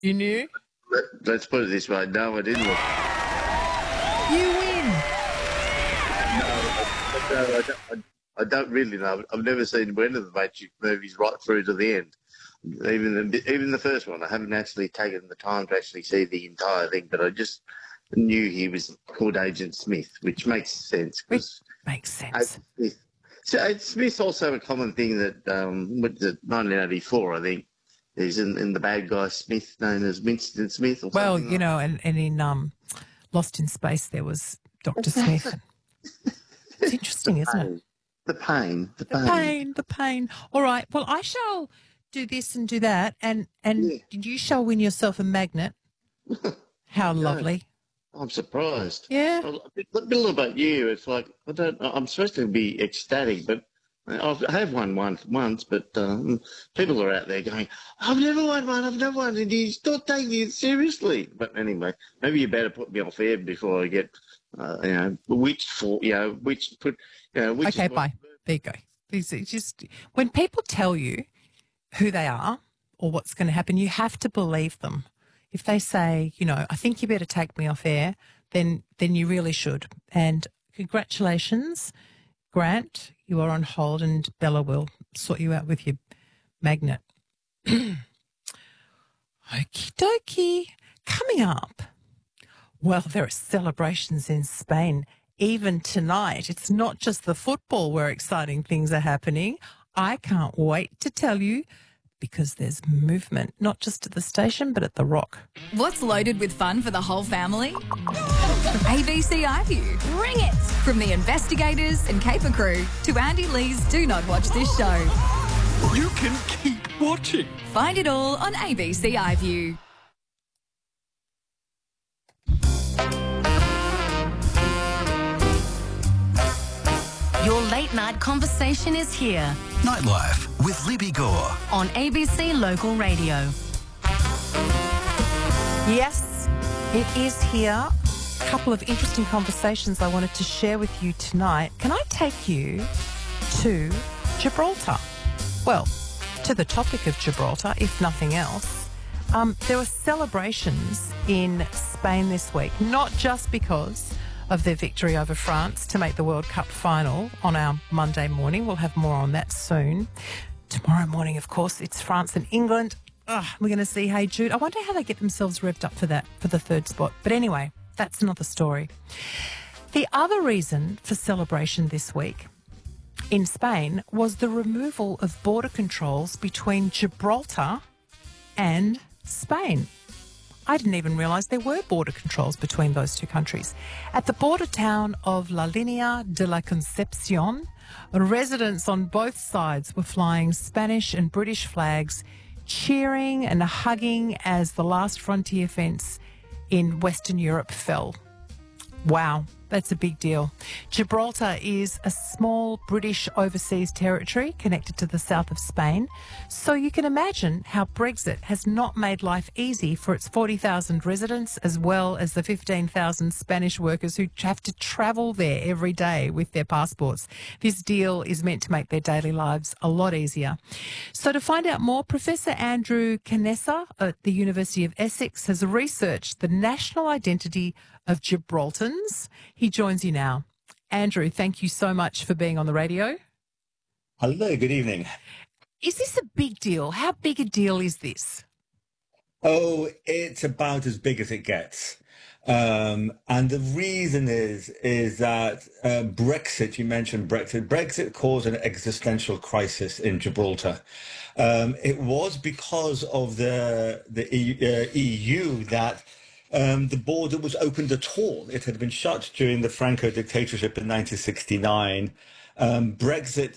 You knew? Let's put it this way. No, I didn't look. You win. I don't really know. I've never seen one of the Matrix movies right through to the end. Even the first one, I haven't actually taken the time to actually see the entire thing, but I just knew he was called Agent Smith, which makes sense. Which makes sense. Smith's also a common thing that, with the 1984, I think, is in the bad guy Smith, known as Winston Smith. Or Well, something you like know, and in Lost in Space, there was Dr. Smith. It's interesting, isn't it? The pain. The pain. All right. Well, I shall do this and do that, and you shall win yourself a magnet. How lovely. I'm surprised. Yeah. A bit about you. It's like, I'm supposed to be ecstatic, but I have won once, but people are out there going, I've never won one, and he's not taking it seriously. But anyway, maybe you better put me off air before I get, which. Okay, bye. There you go. It's just when people tell you who they are or what's going to happen, you have to believe them. If they say, I think you better take me off air, then you really should. And congratulations, Grant. You are on hold, and Bella will sort you out with your magnet. Okie dokie. Coming up, well, there are celebrations in Spain even tonight. It's not just the football where exciting things are happening. I can't wait to tell you, because there's movement, not just at the station, but at the Rock. What's loaded with fun for the whole family? ABC iView. Bring it! From the investigators and caper crew to Andy Lee's Do Not Watch This Show. You can keep watching. Find it all on ABC iView. Your late night conversation is here Nightlife with Libby Gore. on ABC Local Radio. Yes, it is here. A couple of interesting conversations I wanted to share with you tonight. Can I take you to Gibraltar? Well, to the topic of Gibraltar, if nothing else. There were celebrations in Spain this week, not just because of their victory over France to make the World Cup final on our Monday morning. We'll have more on that soon. Tomorrow morning, of course, it's France and England. We're going to see Hey Jude. I wonder how they get themselves revved up for that, for the third spot. But anyway, that's another story. The other reason for celebration this week in Spain was the removal of border controls between Gibraltar and Spain. I didn't even realise there were border controls between those two countries. At the border town of La Línea de la Concepción, residents on both sides were flying Spanish and British flags, cheering and hugging as the last frontier fence in Western Europe fell. Wow, that's a big deal. Gibraltar is a small British overseas territory connected to the south of Spain. So you can imagine how Brexit has not made life easy for its 40,000 residents, as well as the 15,000 Spanish workers who have to travel there every day with their passports. This deal is meant to make their daily lives a lot easier. So to find out more, Professor Andrew Canessa at the University of Essex has researched the national identity of Gibraltans. He joins you now. Andrew, thank you so much for being on the radio. Hello, good evening. Is this a big deal? How big a deal is this? Oh, it's about as big as it gets. And the reason is that Brexit, you mentioned Brexit caused an existential crisis in Gibraltar. It was because of the EU that the border was opened at all. It had been shut during the Franco dictatorship in 1969. Brexit,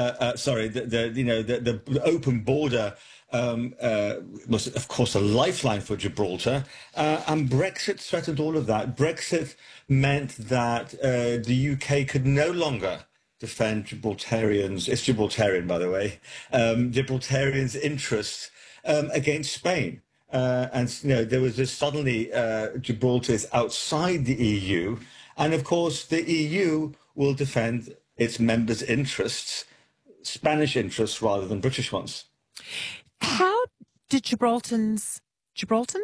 the open border was, of course, a lifeline for Gibraltar, and Brexit threatened all of that. Brexit meant that the UK could no longer defend Gibraltarians. It's Gibraltarian, by the way. Gibraltarians' interests against Spain. There was this suddenly Gibraltar is outside the EU, and of course the EU will defend its members' interests, Spanish interests rather than British ones. How do Gibraltarians Gibraltar